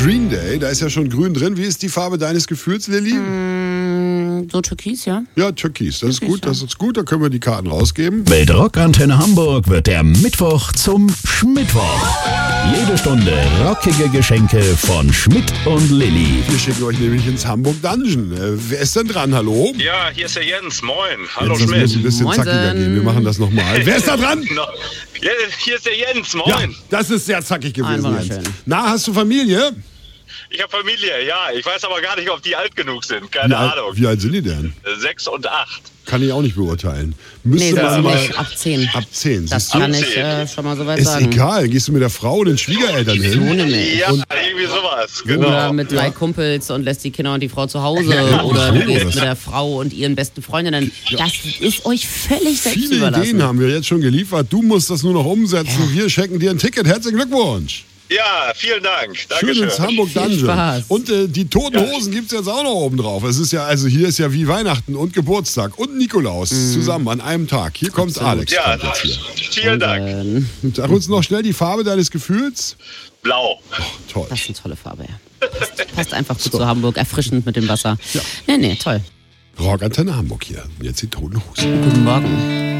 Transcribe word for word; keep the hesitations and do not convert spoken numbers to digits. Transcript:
Green Day, da ist ja schon grün drin. Wie ist die Farbe deines Gefühls, Lilly? Mm, so türkis, ja. Ja, türkis. Das ist gut, das ist gut. Da können wir die Karten rausgeben. Mit Rockantenne Hamburg wird der Mittwoch zum Schmittwoch. Jede Stunde rockige Geschenke von Schmidt und Lilly. Wir schicken euch nämlich ins Hamburg Dungeon. Äh, wer ist denn dran? Hallo? Ja, hier ist der Jens. Moin. Hallo Jetzt, das Schmidt. muss ein bisschen Moinsen. zackiger gehen. Wir machen das nochmal. Wer ist da dran? No. Ja, hier ist der Jens. Moin. Ja, das ist sehr zackig gewesen, Einmal Jens. schön. Na, hast du Familie? Ich habe Familie, ja. Ich weiß aber gar nicht, ob die alt genug sind. Keine Wie alt, Ahnung. wie alt sind die denn? Sechs und acht. Kann ich auch nicht beurteilen. Müsste Nee, das man ist mal nicht ab zehn. ab zehn. Das siehst du? kann ich äh, schon mal so weit Ist sagen. egal. Gehst du mit der Frau und den Schwiegereltern hin? So nämlich. Ja, Und- irgendwie sowas. Oder Genau. mit drei Kumpels und lässt die Kinder und die Frau zu Hause. Ja, Oder so du gehst was. mit der Frau und ihren besten Freundinnen. Das ist euch völlig selbst Viele überlassen. Ideen haben wir jetzt schon geliefert. Du musst das nur noch umsetzen. Wir schenken dir ein Ticket. Herzlichen Glückwunsch. Ja, vielen Dank. Schön Dankeschön. ins Hamburg Viel Dungeon. Spaß. Und äh, die Toten Hosen gibt es jetzt auch noch oben drauf. Es ist ja, also hier ist ja wie Weihnachten und Geburtstag und Nikolaus zusammen an einem Tag. Hier kommt Alex. Ja, kommt jetzt hier. vielen Dank. Ähm, Sag uns noch schnell die Farbe deines Gefühls. Blau. Toll. Das ist eine tolle Farbe, ja. Passt, passt einfach gut zu Hamburg. Erfrischend mit dem Wasser. Ja. Nee, nee, toll. Rockantenne Hamburg hier. Jetzt die Toten Hosen. Guten Morgen.